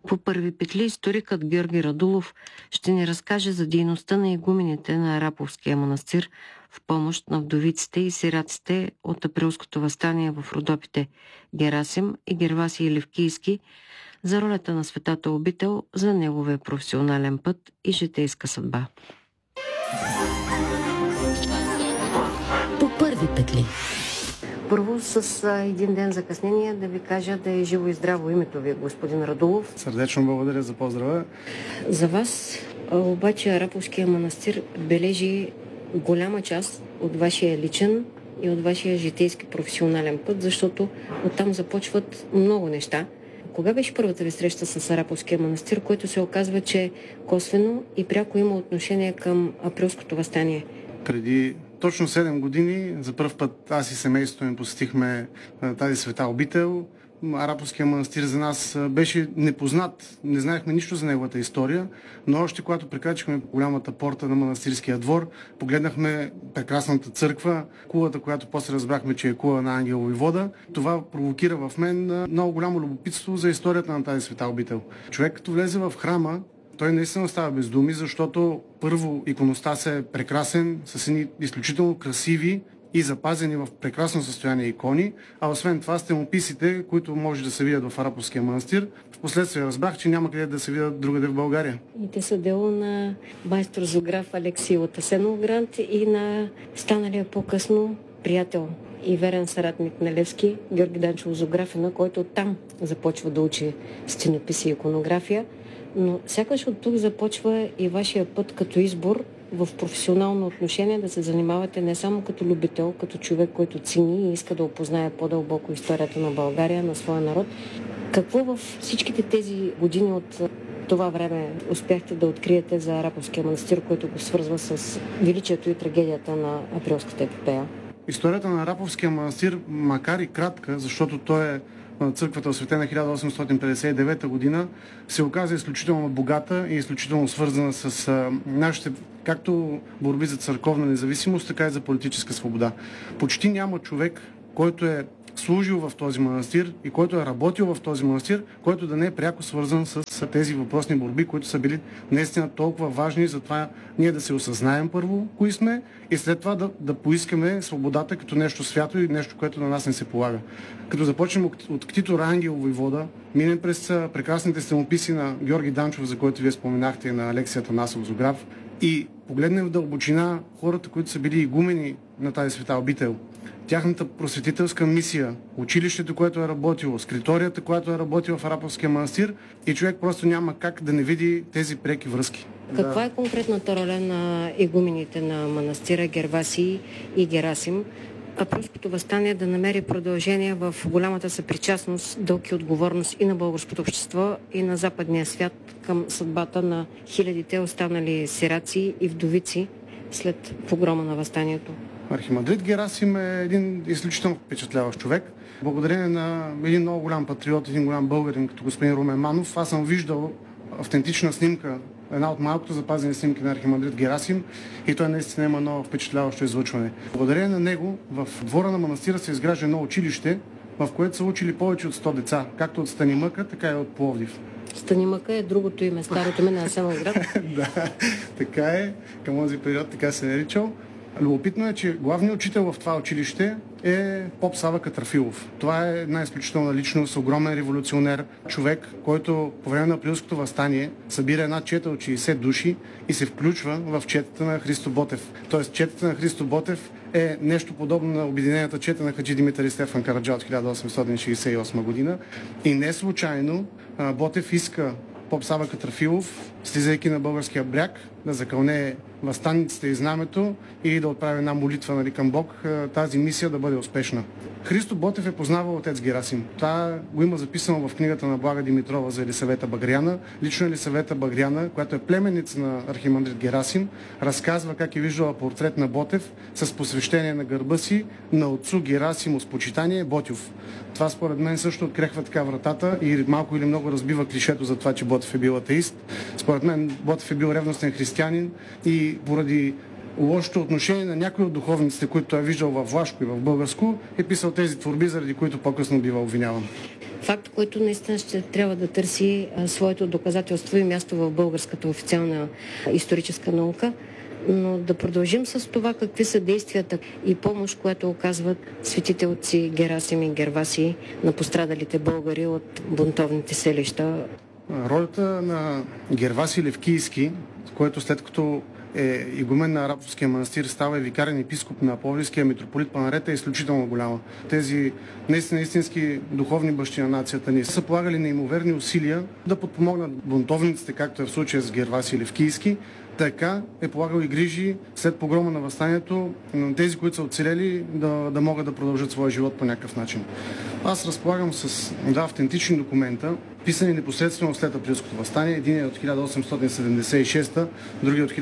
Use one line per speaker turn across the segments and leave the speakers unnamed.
По първи петли историкът Георги Радулов ще ни разкаже за дейността на игумените на Араповския манастир в помощ на вдовиците и сираците от априлското въстание в Родопите Герасим и Гервасий Левкийски, за ролята на светата обител, за неговия професионален път и житейска съдба.
По първи петли.
Първо, с един ден закъснение да ви кажа да е живо и здраво името ви, господин Радулов.
Сърдечно благодаря за поздрава.
За вас обаче Араповския манастир бележи голяма част от вашия личен и от вашия житейски професионален път, защото оттам започват много неща. Кога беше първата ви среща с Араповския манастир, който се оказва, че косвено и пряко има отношение към априлското въстание?
Преди точно 7 години за първ път аз и семейството ми посетихме тази света обител. Араповския манастир за нас беше непознат, не знаехме нищо за неговата история, но още когато прекрачихме по голямата порта на манастирския двор, погледнахме прекрасната църква, кулата, която после разбрахме, че е кула на Ангел Войвода. Това провокира в мен много голямо любопитство за историята на тази света обител. Човек като влезе в храма, той наистина остава без думи, защото първо иконостасът е прекрасен, с едни изключително красиви и запазени в прекрасно състояние икони, а освен това стенописите, които може да се видят в Араповския манастир. Впоследствие разбрах, че няма къде да се видят другаде в България.
И те са дело на майстор зоограф Алексий от Асеновград и на станалия по-късно приятел и верен съратник на Левски, Георги Данчев зоографина, който там започва да учи стенописи и иконография. Но сякаш от тук започва и вашия път като избор в професионално отношение да се занимавате не само като любител, като човек, който цени и иска да опознае по-дълбоко историята на България, на своя народ. Какво във всичките тези години от това време успяхте да откриете за Араповския манастир, който го свързва с величието и трагедията на априлската епопея?
Историята на Араповския манастир, макар и кратка, защото той е църквата осветена 1859 година, се оказа изключително богата и изключително свързана с нашите както борби за църковна независимост, така и за политическа свобода. Почти няма човек, който е служил в този манастир и който е работил в този манастир, който да не е пряко свързан с тези въпросни борби, които са били наистина толкова важни за това ние да се осъзнаем първо кои сме и след това да поискаме свободата като нещо свято и нещо, което на нас не се полага. Като започнем от ктитор Ангел Войвода, минем през прекрасните стенописи на Георги Данчев, за който вие споменахте, и на Алексий Атанасов зоограф, и погледнем в дълбочина хората, които са били игумени на тази света обител, тяхната просветителска мисия, училището, което е работило, скриторията, която е работила в Араповския манастир, и човек просто няма как да не види тези преки връзки.
Каква е конкретната роля на игумените на манастира Гервасий и Герасим? Априлското въстание да намери продължение в голямата съпричастност, дълг и отговорност и на българското общество, и на западния свят към съдбата на хилядите останали сираци и вдовици след погрома на въстанието.
Архимандрит Герасим е един изключително впечатляващ човек. Благодарение на един много голям патриот, един голям българин като господин Румен Манов, аз съм виждал автентична снимка, една от малкото запазени снимки на архимандрит Герасим, и той наистина има много впечатляващо излъчване. Благодарение на него в двора на манастира се изгражда едно училище, в което са учили повече от 100 деца, както от Станимъка, така и от Пловдив.
Станимъка е другото име, старото име на Асеновград.
Да, така е. Към този период така се е наричал. Любопитно е, че главният учител в това училище е поп Сава Катрафилов. Това е една изключителна личност, огромен революционер, човек, който по време на априлското въстание събира една чета от 60 души и се включва в четата на Христо Ботев. Тоест четата на Христо Ботев е нещо подобно на обединената чета на Хаджи Димитър и Стефан Караджа от 1868 година. И не случайно Ботев иска поп Сава Катрафилов, слизайки на българския бряг, да закълне въстанниците и знамето и да отправи една молитва към Бог, тази мисия да бъде успешна. Христо Ботев е познавал отец Герасим. Това го има записано в книгата на Блага Димитрова за Елисавета Багряна. Лично Елисавета Багряна, която е племенница на архимандрит Герасим, разказва как е виждала портрет на Ботев с посвещение на гърба си на отцу Герасимо с почитание Ботев. Това според мен също открехва така вратата и малко или много разбива клишето за това, че Ботев е бил атеист. Според мен Ботев е бил ревностен християнин и поради лошото отношение на някои от духовниците, които той е виждал във Влашко и в Българско, е писал тези творби, заради които по-късно бива обвиняван.
Факт, който наистина ще трябва да търси своето доказателство и място в българската официална историческа наука. Но да продължим с това какви са действията и помощ, която оказват светите отци Герасим и Гервасий на пострадалите българи от бунтовните селища.
Ролята на Гервасий Левкийски, който след като е игумен на Араповския манастир, става и викарен епископ на Пловдивския митрополит Панарета, е изключително голяма. Тези наистина истински духовни бащи на нацията ни са полагали неимоверни усилия да подпомогнат бунтовниците, както е в случая с Гервасий Левкийски. Така е полагал и грижи след погрома на въстанието на тези, които са оцелели, да могат да продължат своя живот по някакъв начин. Аз разполагам с автентични документа, писани непосредствено след априлското въстание. Един е от 1876, другия от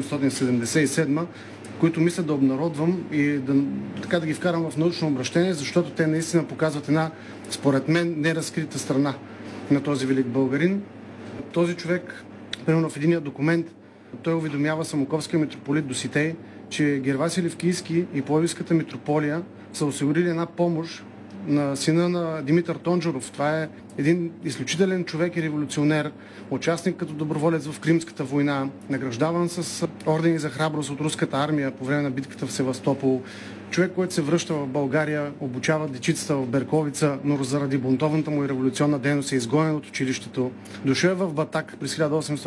1877, които мисля да обнародвам и да ги вкарам в научно обращение, защото те наистина показват една, според мен, неразкрита страна на този велик българин. Този човек, примерно в единия документ, той уведомява Самоковския митрополит Доситей, че Гервасий Левкийски и Пловдивската митрополия са осигурили една помощ на сина на Димитър Тонджоров. Това е един изключителен човек и революционер, участник като доброволец в Кримската война, награждаван с ордени за храброст от руската армия по време на битката в Севастопол. Човек, който се връща в България, обучава дечицата в Берковица, но заради бунтовната му и революционна дейност е изгонен от училището. Дошъл е в Батак през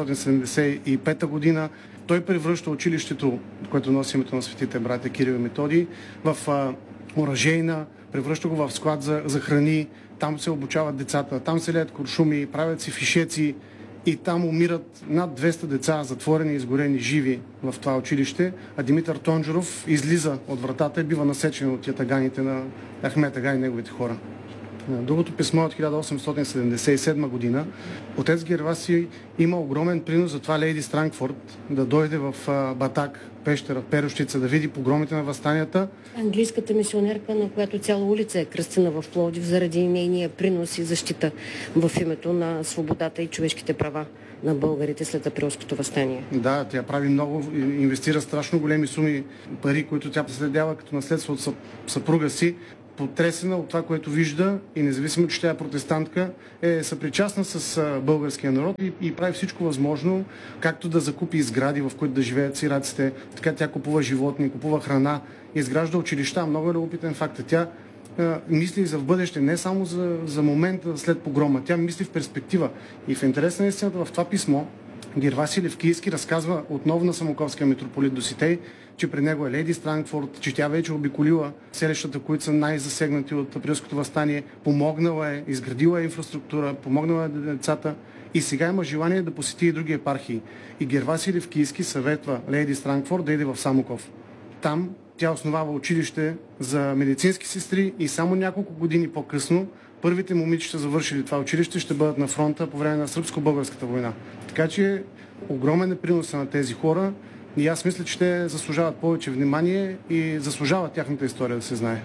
1875 година. Той превръща училището, което носи името на светите братя Кирил и Методий, в оръжейна, превръща го в склад за храни. Там се обучават децата, там се леят куршуми, правят си фишеци и там умират над 200 деца, затворени и изгорени живи в това училище, а Димитър Тонджоров излиза от вратата и бива насечен от ятаганите на Ахмет Ага и неговите хора. Другото писмо от 1877 година. Отец Гервасий има огромен принос за това лейди Странгфорд да дойде в Батак, пещера, Перущица, да види погромите на въстанията.
Английската мисионерка, на която цяла улица е кръстена в Пловдив заради нейния принос и защита в името на свободата и човешките права на българите след априлското въстание.
Да, тя прави много, инвестира страшно големи суми пари, които тя следява като наследство от съпруга си. Потресена от това, което вижда и независимо, че тя е протестантка, е съпричастна с българския народ и прави всичко възможно, както да закупи сгради, в които да живеят сираците, така тя купува животни, купува храна, изгражда училища. Много е любопитен факт. Тя мисли за в бъдеще, не само за момента след погрома. Тя мисли в перспектива. И в интерес на истината в това писмо Гервасий Левкийски разказва отново на Самоковския митрополит Доситей, че при него е лейди Странгфорд, че тя вече обиколила селищата, които са най-засегнати от априлското въстание, помогнала е, изградила е инфраструктура, помогнала е децата и сега има желание да посети и други епархии. И Гервасий Левкийски съветва лейди Странгфорд да иде в Самоков. Там тя основава училище за медицински сестри и само няколко години по-късно първите момичета, завършили това училище, ще бъдат на фронта по време на сръбско-българската война. Така че огромен е приноса на тези хора и аз мисля, че те заслужават повече внимание и заслужават тяхната история да се знае.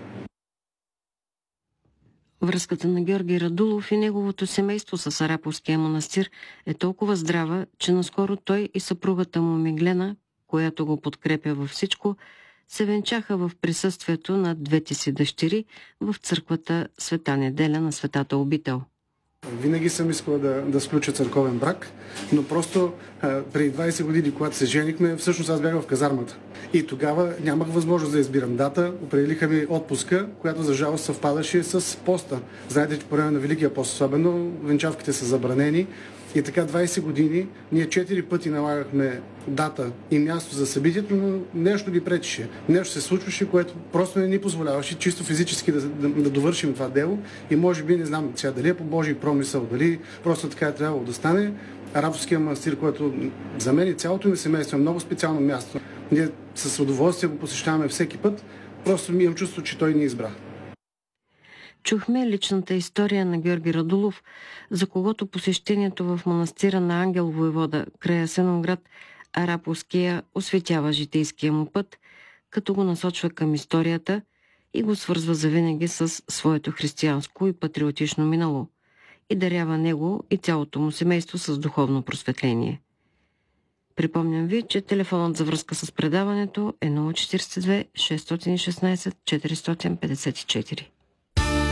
Връзката на Георги Радулов и неговото семейство с Араповския манастир е толкова здрава, че наскоро той и съпругата му Миглена, която го подкрепя във всичко, се венчаха в присъствието на двете си дъщери в църквата Света Неделя на Светата обител.
Винаги съм искала да сключа църковен брак, но просто преди 20 години, когато се женихме, всъщност аз бях в казармата. И тогава нямах възможност да избирам дата. Определиха ми отпуска, която за жалост съвпадаше с поста. Знаете, че по време на Великия пост особено венчавките са забранени. И така 20 години ние 4 пъти налагахме дата и място за събитието, но нещо ги пречеше. Нещо се случваше, което просто не ни позволяваше чисто физически да довършим това дело. И може би, не знам сега дали е по Божий промисъл, дали просто така е трябвало да стане. Араповския манастир, който за мен и цялото ми семейство е много специално място. Ние с удоволствие го посещаваме всеки път. Просто ми имам чувство, че той ни избра.
Чухме личната история на Георги Радулов, за когото посещението в манастира на Ангел Войвода край Асеновград Араповския осветява житейския му път, като го насочва към историята и го свързва завинаги с своето християнско и патриотично минало и дарява него и цялото му семейство с духовно просветление. Припомням ви, че телефонът за връзка с предаването е 042 616 454.